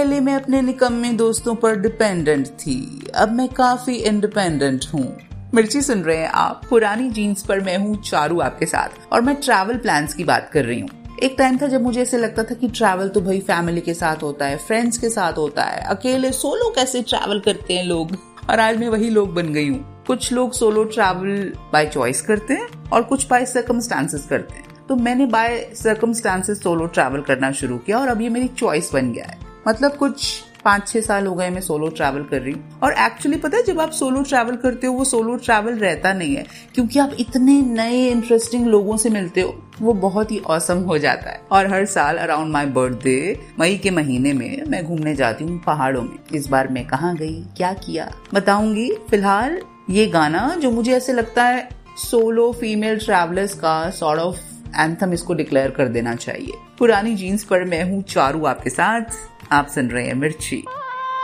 पहले मैं अपने निकम्मे दोस्तों पर डिपेंडेंट थी, अब मैं काफी इंडिपेंडेंट हूँ। मिर्ची सुन रहे हैं आप पुरानी जीन्स पर। मैं हूँ चारू आपके साथ और मैं ट्रैवल प्लान्स की बात कर रही हूँ। एक टाइम था जब मुझे ऐसे लगता था कि ट्रैवल तो भाई फैमिली के साथ होता है, फ्रेंड्स के साथ होता है, अकेले सोलो कैसे ट्रैवल करते हैं लोग। और आज मैं वही लोग बन गई हूँ। कुछ लोग सोलो ट्रैवल बाय चॉइस करते हैं और कुछ बाय सर्कमस्टांसेस करते हैं। तो मैंने बाय सर्कमस्टांसेस सोलो ट्रैवल करना शुरू किया और अब ये मेरी चॉइस बन गया है। मतलब कुछ 5-6 साल हो गए मैं सोलो ट्रैवल कर रही हूँ। और एक्चुअली पता है, जब आप सोलो ट्रैवल करते हो वो सोलो ट्रैवल रहता नहीं है, क्योंकि आप इतने नए इंटरेस्टिंग लोगों से मिलते हो, वो बहुत ही ऑसम हो जाता है। और हर साल अराउंड माय बर्थडे मई के महीने में मैं घूमने जाती हूँ पहाड़ों में। इस बार मैं कहाँ गई, क्या किया, बताऊंगी। फिलहाल ये गाना जो मुझे ऐसे लगता है सोलो फीमेल ट्रैवलर्स का सॉर्ट ऑफ एंथम इसको डिक्लेयर कर देना चाहिए। पुरानी जीन्स पर मैं हूँ चारू आपके साथ। आप सुन रहे हैं मिर्ची।